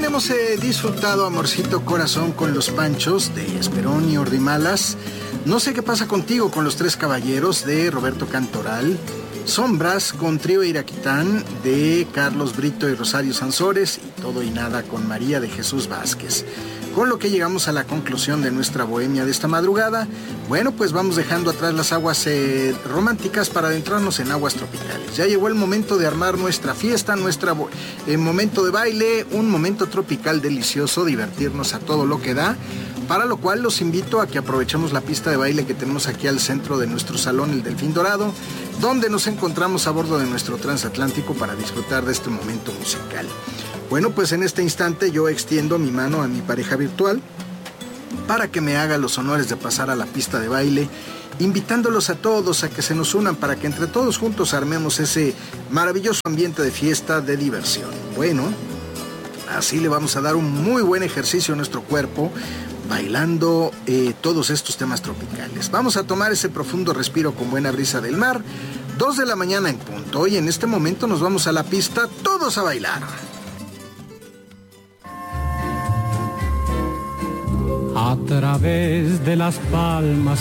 hemos disfrutado Amorcito Corazón con los Panchos de Esperón y Ordimalas. No sé qué pasa contigo con los Tres Caballeros de Roberto Cantoral. Sombras con Trío Iraquitán de Carlos Brito y Rosario Sansores. Y Todo y Nada con María de Jesús Vázquez. Con lo que llegamos a la conclusión de nuestra bohemia de esta madrugada. Bueno, pues vamos dejando atrás las aguas románticas para adentrarnos en aguas tropicales. Ya llegó el momento de armar nuestra fiesta, momento de baile, un momento tropical delicioso, divertirnos a todo lo que da. Para lo cual los invito a que aprovechemos la pista de baile que tenemos aquí al centro de nuestro salón, el Delfín Dorado, donde nos encontramos a bordo de nuestro transatlántico para disfrutar de este momento musical. Bueno, pues en este instante yo extiendo mi mano a mi pareja virtual para que me haga los honores de pasar a la pista de baile, invitándolos a todos a que se nos unan para que entre todos juntos armemos ese maravilloso ambiente de fiesta, de diversión. Bueno, así le vamos a dar un muy buen ejercicio a nuestro cuerpo, bailando todos estos temas tropicales. Vamos a tomar ese profundo respiro con buena brisa del mar. 2 de la mañana en punto, y en este momento nos vamos a la pista, todos a bailar. A través de las palmas